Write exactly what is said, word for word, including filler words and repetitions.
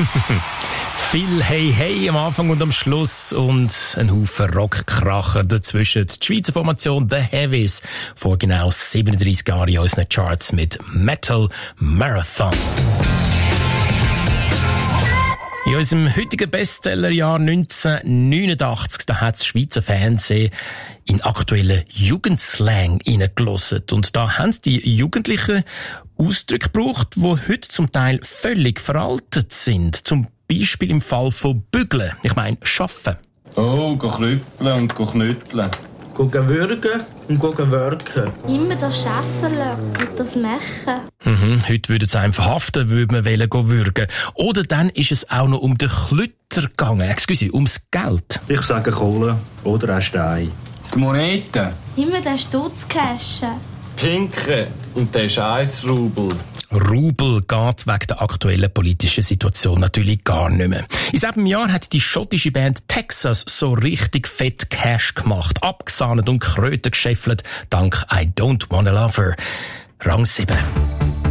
Viel Hey Hey am Anfang und am Schluss und ein Haufen Rockkracher dazwischen. Die Schweizer Formation The Heavies vor genau siebenunddreissig Jahren in unseren Charts mit Metal Marathon. In unserem heutigen Bestsellerjahr neunzehnhundertneunundachtzig, da hat das Schweizer Fernsehen in aktuellen Jugendslang hineingelassen. Und da haben die Jugendlichen Ausdrücke gebraucht, die heute zum Teil völlig veraltet sind. Zum Beispiel im Fall von Bügeln. Ich meine, Schaffen. Oh, go krüppeln und go knütteln. Go würgen und go worken. Immer das Schäffeln und das Machen. Mhm, heute würde es einem verhaften, würde man wollen go würgen. Oder dann ist es auch noch um den Klütter gegangen. Excuse, ums Geld. Ich sage Kohle oder auch Stein. Die Moneten. Immer den Stutz cashen. Pinken und der Scheissrubel. Rubel geht wegen der aktuellen politischen Situation natürlich gar nicht mehr. In diesem Jahr hat die schottische Band Texas so richtig fett Cash gemacht, abgesahnet und Kröten geschäffelt, dank I Don't Wanna Love Her. Rang sieben.